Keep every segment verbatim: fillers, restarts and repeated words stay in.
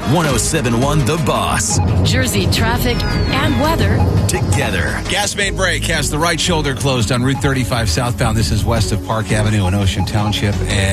one oh seven point one The Boss. Jersey traffic and weather together. Gas main break has the right shoulder closed on Route thirty-five southbound. This is west of Park Avenue in Ocean Township.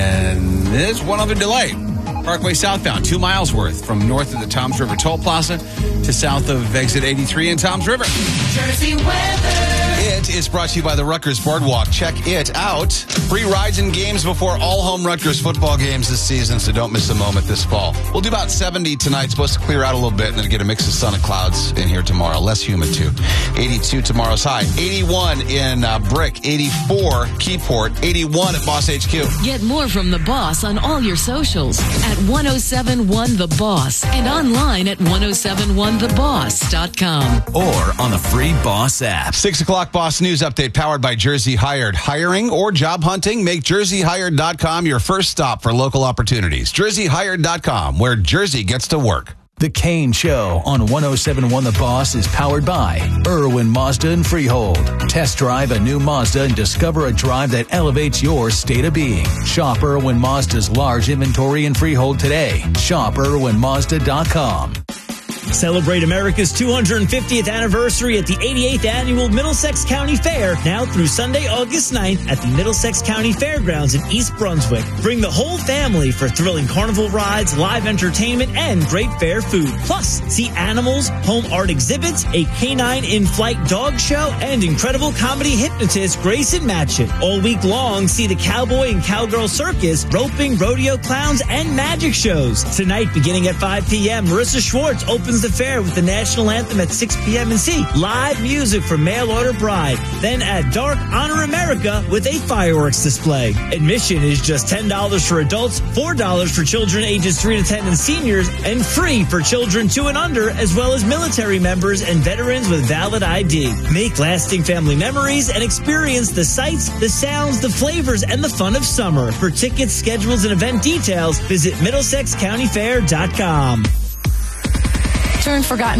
And there's one other delay. Parkway southbound, two miles worth from north of the Toms River Toll Plaza to south of exit eighty-three in Toms River. Jersey weather. It is brought to you by the Rutgers Boardwalk. Check it out. Free rides and games before all home Rutgers football games this season, so don't miss a moment this fall. We'll do about seventy tonight. Supposed to clear out a little bit and then get a mix of sun and clouds in here tomorrow. Less humid, too. eighty-two tomorrow's high. eighty-one in uh, Brick. eighty-four Keyport. eighty-one at Boss H Q. Get more from The Boss on all your socials at one oh seven one The Boss and online at one oh seven one the boss dot com. Or on the free Boss app. Six o'clock Boss News Update powered by Jersey Hired. Hiring or job hunting? Make jersey hired dot com your first stop for local opportunities. jersey hired dot com, where Jersey gets to work. The Kane Show on one oh seven point one The Boss is powered by Irwin Mazda and Freehold. Test drive a new Mazda and discover a drive that elevates your state of being. Shop Irwin Mazda's large inventory in Freehold today. Shop irwin mazda dot com. Celebrate America's two hundred fiftieth anniversary at the eighty-eighth Annual Middlesex County Fair, now through Sunday, August ninth at the Middlesex County Fairgrounds in East Brunswick. Bring the whole family for thrilling carnival rides, live entertainment, and great fair food. Plus, see animals, home art exhibits, a canine in-flight dog show, and incredible comedy hypnotist Grayson Matchett. All week long, see the Cowboy and Cowgirl Circus, roping, rodeo clowns, and magic shows. Tonight, beginning at five p.m., Marissa Schwartz opens the fair with the national anthem at six p.m. and see live music for Mail Order Bride. Then at dark, honor America with a fireworks display. Admission is just ten dollars for adults, four dollars for children ages three to ten and seniors, and free for children two and under, as well as military members and veterans with valid I D. Make lasting family memories and experience the sights, the sounds, the flavors, and the fun of summer. For tickets, schedules, and event details, visit middlesex county fair dot com. Turn forgotten